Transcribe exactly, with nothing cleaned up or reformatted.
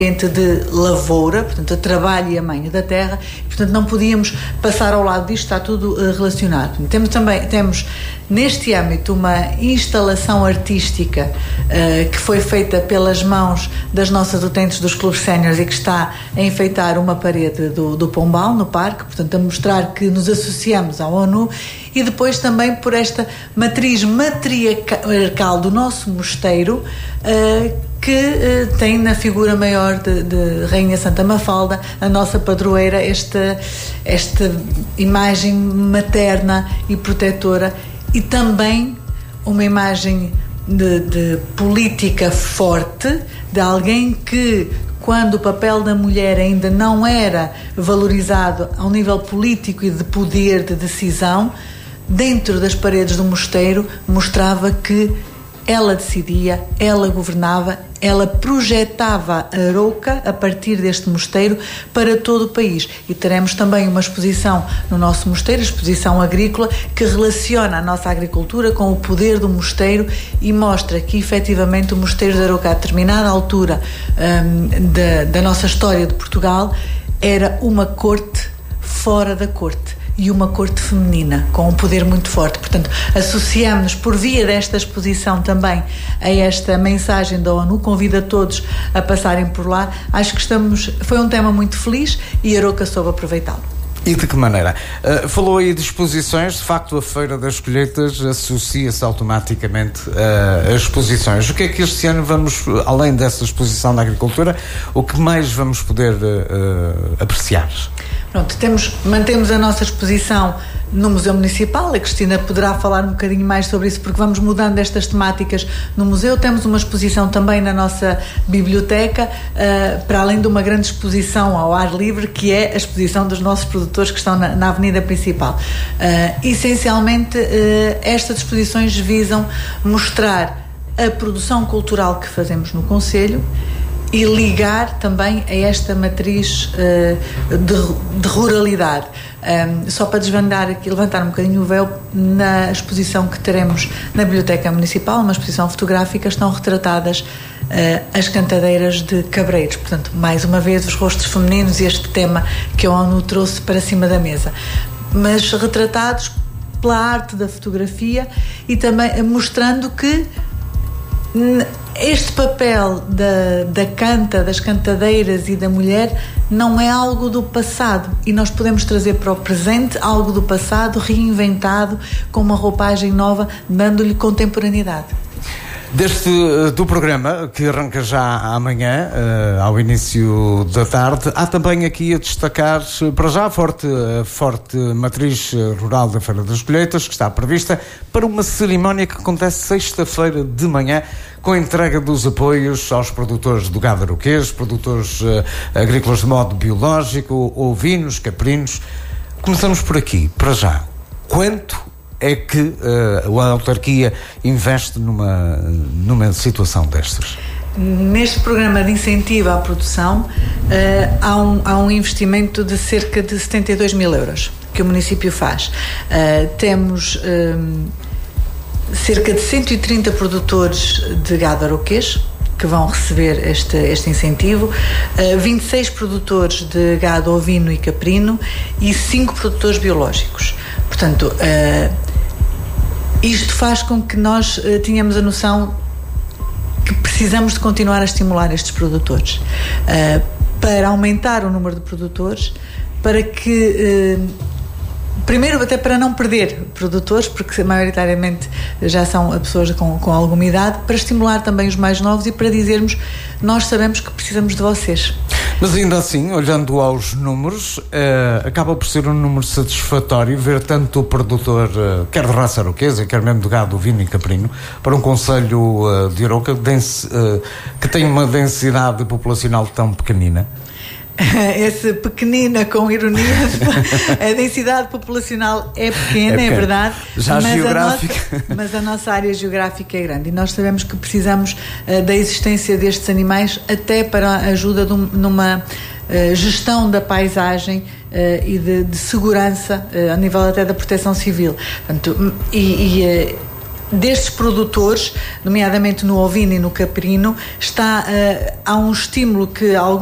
de lavoura, portanto, a trabalho e a manha da terra, e, portanto, não podíamos passar ao lado disto, está tudo uh, relacionado. Portanto, temos também, temos neste âmbito uma instalação artística uh, que foi feita pelas mãos das nossas utentes dos clubes séniores e que está a enfeitar uma parede do, do Pombal, no parque, portanto, a mostrar que nos associamos à ONU, e depois também por esta matriz matriarcal do nosso mosteiro, uh, que uh, tem na figura maior de, de Rainha Santa Mafalda, a nossa padroeira, esta, esta imagem materna e protetora, e também uma imagem de, de política forte, de alguém que, quando o papel da mulher ainda não era valorizado ao nível político e de poder de decisão, dentro das paredes do mosteiro, mostrava que ela decidia, ela governava, ela projetava a Arouca a partir deste mosteiro para todo o país. E teremos também uma exposição no nosso mosteiro, exposição agrícola, que relaciona a nossa agricultura com o poder do mosteiro e mostra que, efetivamente, o mosteiro de Arouca, a determinada altura hum, da, da nossa história de Portugal, era uma corte fora da corte. E uma corte feminina, com um poder muito forte. Portanto, associamos-nos por via desta exposição também a esta mensagem da ONU, convido a todos a passarem por lá. Acho que estamos, foi um tema muito feliz e a Arouca soube aproveitá-lo. E de que maneira? Uh, falou aí de exposições, de facto a Feira das Colheitas associa-se automaticamente uh, a exposições. O que é que este ano vamos, além dessa exposição da agricultura, o que mais vamos poder uh, apreciar? Pronto, temos, mantemos a nossa exposição no Museu Municipal. A Cristina poderá falar um bocadinho mais sobre isso, porque vamos mudando estas temáticas no museu. Temos uma exposição também na nossa biblioteca, uh, para além de uma grande exposição ao ar livre, que é a exposição dos nossos produtores que estão na, na avenida principal. Uh, essencialmente, uh, estas exposições visam mostrar a produção cultural que fazemos no concelho e ligar também a esta matriz uh, de, de ruralidade. Um, só para desvendar aqui, levantar um bocadinho o véu, na exposição que teremos na Biblioteca Municipal, uma exposição fotográfica, estão retratadas uh, as cantadeiras de Cabreiros. Portanto, mais uma vez, os rostos femininos e este tema que a ONU trouxe para cima da mesa. Mas retratados pela arte da fotografia e também mostrando que este papel da, da canta, das cantadeiras e da mulher não é algo do passado, e nós podemos trazer para o presente algo do passado reinventado com uma roupagem nova, dando-lhe contemporaneidade. Deste do programa, que arranca já amanhã, uh, ao início da tarde, há também aqui a destacar, para já, a forte, a forte matriz rural da Feira das Colheitas, que está prevista para uma cerimónia que acontece sexta-feira de manhã, com a entrega dos apoios aos produtores do gado arouquês, produtores uh, agrícolas de modo biológico, ovinos, caprinos. Começamos por aqui, para já. Quanto é que uh, a autarquia investe numa, numa situação destas? Neste programa de incentivo à produção, uh, há, um, há um investimento de cerca de setenta e dois mil euros que o município faz. Uh, temos uh, cerca de cento e trinta produtores de gado arouquês que vão receber este, este incentivo, uh, vinte e seis produtores de gado ovino e caprino e cinco produtores biológicos. Portanto, uh, isto faz com que nós uh, tenhamos a noção que precisamos de continuar a estimular estes produtores, uh, para aumentar o número de produtores, para que, uh, primeiro até para não perder produtores, porque maioritariamente já são pessoas com, com alguma idade, para estimular também os mais novos e para dizermos, nós sabemos que precisamos de vocês. Mas ainda assim, olhando aos números, eh, acaba por ser um número satisfatório ver tanto o produtor, eh, quer de raça arouquesa, quer mesmo de gado, ovino e caprino, para um concelho eh, de Arouca dense, eh, que tem uma densidade populacional tão pequenina. Esse pequenina com ironia, a densidade populacional é pequena, é, é verdade, já mas, geográfica. A nossa, mas a nossa área geográfica é grande e nós sabemos que precisamos uh, da existência destes animais até para a ajuda de um, numa uh, gestão da paisagem uh, e de, de segurança uh, a nível até da proteção civil. Portanto, e, e uh, destes produtores, nomeadamente no ovino e no caprino, está, uh, há um estímulo que alguns